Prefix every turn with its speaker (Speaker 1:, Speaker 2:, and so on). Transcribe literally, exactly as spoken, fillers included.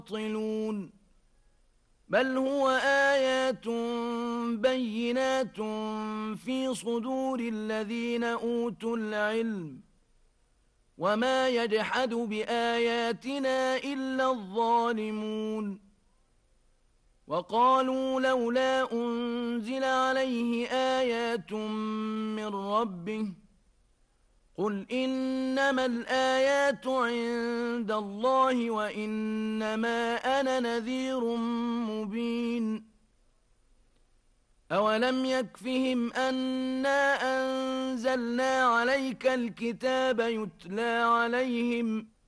Speaker 1: يعطلون بل هو آيات بينات في صدور الذين أوتوا العلم وما يجحد بآياتنا إلا الظالمون وقالوا لولا أنزل عليه آيات من ربه قل إنما الآيات عند الله وإنما أنا نذير مبين أولم يكفهم أنا أنزلنا عليك الكتاب يتلى عليهم